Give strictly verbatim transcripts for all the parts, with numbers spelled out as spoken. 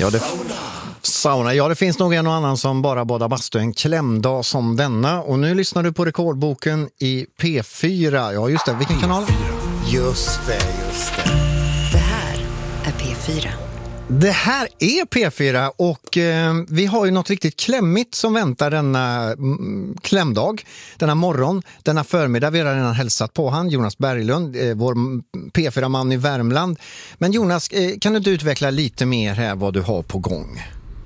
Ja, det, sauna. Ja, det finns nog en och annan som bara badar bastu en klämdag som denna. Och nu lyssnar du på Rekordboken i P fyra. Ja, just det. Vilken kanal? Just det, just det. Det här är P fyra. Det här är P fyra och eh, vi har ju något riktigt klämmigt som väntar denna mm, klämdag, denna morgon, denna förmiddag. Vi har redan hälsat på han, Jonas Berglund, eh, vår P fyra-man i Värmland. Men Jonas, eh, kan du inte utveckla lite mer här vad du har på gång?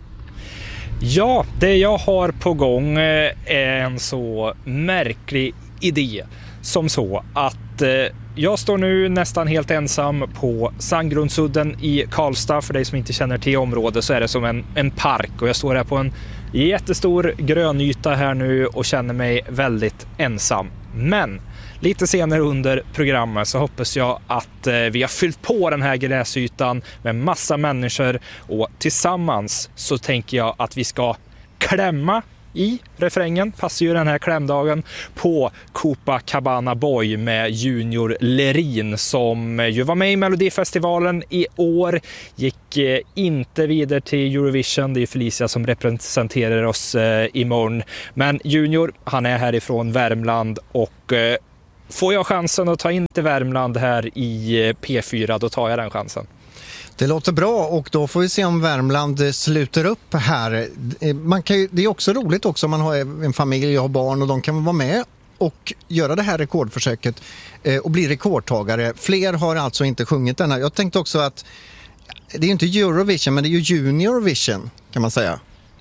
Ja, det jag har på gång är en så märklig idé som så att eh, jag står nu nästan helt ensam på Sandgrundsudden i Karlstad. För dig som inte känner till området så är det som en, en park. Och jag står här på en jättestor grönyta här nu och känner mig väldigt ensam. Men lite senare under programmet så hoppas jag att eh, vi har fyllt på den här gräsytan med massa människor. Och tillsammans så tänker jag att vi ska klämma i refrängen, passar ju den här klämdagen, på Copacabana Boy med Junior Lerin som ju var med i Melodifestivalen i år, gick eh, inte vidare till Eurovision. Det är Felicia som representerar oss eh, imorgon. Men Junior, han är härifrån Värmland och eh, får jag chansen att ta in till Värmland här i eh, P fyra, då tar jag den chansen. Det låter bra och då får vi se om Värmland sluter upp här. Man kan ju, det är också roligt också om man har en familj och har barn och de kan vara med och göra det här rekordförsöket eh, och bli rekordtagare. Fler har alltså inte sjungit den här. Jag tänkte också att det är ju inte Eurovision men det är ju Junior Vision kan man säga.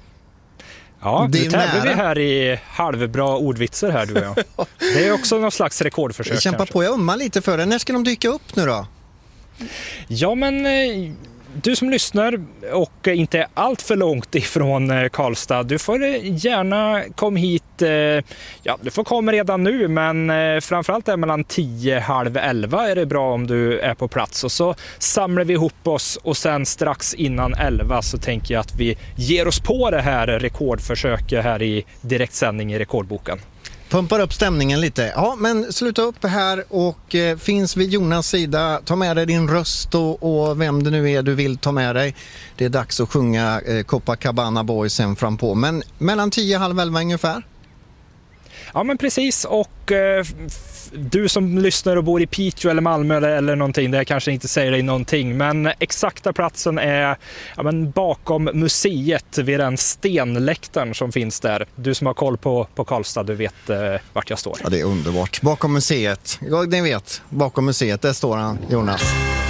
Ja, nu tävlar vi här i halvbra ordvitser här du och jag. Det är också någon slags rekordförsök. Kämpa kanske. på, jag ömmar lite för det. När ska de dyka upp nu då? Ja, men eh, du som lyssnar och inte är allt för långt ifrån eh, Karlstad, du får eh, gärna komma hit. Eh, ja, du får komma redan nu, men eh, framförallt är mellan tio, halv elva är det bra om du är på plats. Och så samlar vi ihop oss och sen strax innan elva så tänker jag att vi ger oss på det här rekordförsöket här i direktsändning i Rekordboken. Pumpar upp stämningen lite. Ja, men sluta upp här och eh, finns vid Jonas sida. Ta med dig din röst och, och vem det nu är du vill ta med dig. Det är dags att sjunga eh, Copacabana Boy sen fram på. Men mellan tio och halv elva ungefär? Ja, men precis. Och eh, f- du som lyssnar och bor i Piteå eller Malmö eller, eller någonting, det kanske inte säger dig någonting. Men exakta platsen är ja, men bakom museet vid den stenläktaren som finns där. Du som har koll på, på Karlstad, du vet eh, vart jag står. Ja, det är underbart. Bakom museet. Ja, ni vet. Bakom museet, där står han, Jonas.